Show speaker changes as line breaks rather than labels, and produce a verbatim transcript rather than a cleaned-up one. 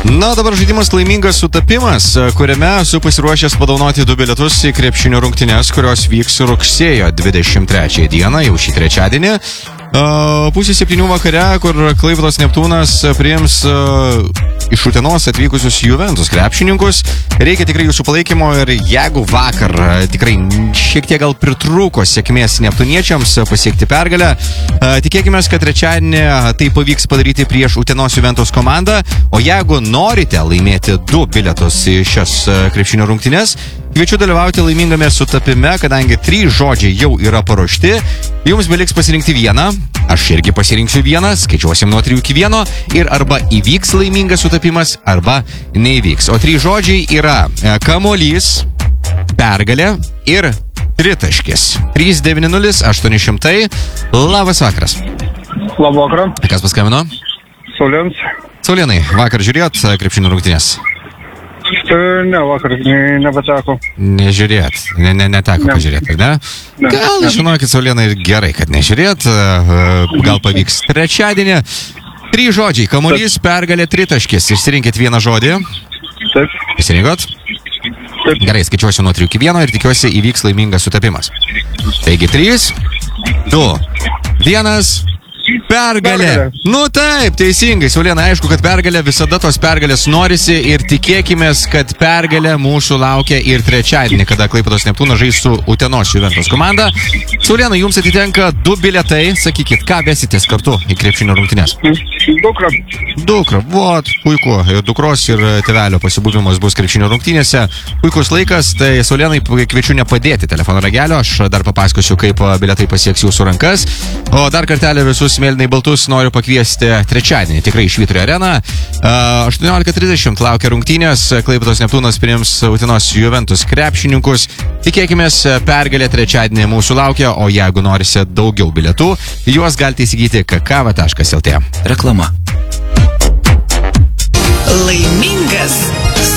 Na, dabar žaidimas laimingas sutapimas, kuriame esu pasiruošęs padovanoti du bilietus į krepšinio rungtynes, kurios vyks rugsėjo dvidešimt trečiąją dieną, jau šį trečiadienį. Uh, pusė septynių vakare, kur Klaipėdos Neptūnas priims uh, iš Utenos atvykusius Juventus krepšininkus. Reikia tikrai jūsų palaikymo ir jeigu vakar uh, tikrai šiek tiek gal pritrūko sėkmės neptūniečiams pasiekti pergalę, uh, tikėkime, kad trečiadienį tai pavyks padaryti prieš Utenos Juventus komandą, o jeigu norite laimėti du bilietus į šias uh, krepšinio rungtynes, kviečiu dalyvauti laimingame sutapime, kadangi trys žodžiai jau yra paruošti. Jums beliks pasirinkti vieną, aš irgi pasirinksiu vieną, skaičiuosim nuo trijų iki vieno ir arba įvyks laimingas sutapimas, arba neįvyks. O trys žodžiai yra kamuolys, pergalė ir tritaškis. trys devyni nulis aštuoni šimtai. Labas vakaras.
Labą vakarą.
Kas paskambino?
Saulėns.
Saulėnai, vakar žiūrėjot krepšinio rungtynės?
Ne, vakar ne, nepateko.
Nežiūrėt, ne, ne, neteko ne. pažiūrėti, ne?
ne?
Gal, žinokit, Saulėnai, ir gerai, kad nežiūrėt, gal pavyks trečiadienį. Trys žodžiai, kamuolys, pergalė, tritaškis. Išsirinkit vieną žodį.
Taip.
Išsirinkot?
Taip.
Gerai, skaičiuosiu nuo trijų iki vieno ir tikiuosi įvyks laimingas sutapimas. Taigi, trys, du, vienas... Pergalė. pergalė. Nu taip, teisingai, Saulėna, aišku, kad pergalė, visada tos pergalės norisi ir tikėkime, kad pergalė mūsų laukia ir trečiadienį, kada Klaipėdos Neptūnas žais su Utenos Juventus komanda. Saulėna, jums atitenka du bilietai, sakykit, ką vesitės kartu į krepšinio rungtynes?
Dukra.
Dukra, vot, puiku, dukros ir tėvelio pasibuvimas bus krepšinio rungtynėse. Puikus laikas, tai Saulėnai kviečiu nepadėti telefono ragelio, aš dar papasakosiu, kaip bilietai pasieks jūsų rankas. O dar kartelį visus mėlynai baltus noriu pakviesti trečiadienį, tikrai iš Švyturio areną. aštuoniolika trisdešimt laukia rungtynės, Klaipėdos Neptūnas priims Utenos Juventus krepšininkus. Tikėkime, pergalė trečiadienį mūsų laukia, o jeigu norite daugiau bilietų, juos galite įsigyti kakava taškas lt.
Reklama. Laimingas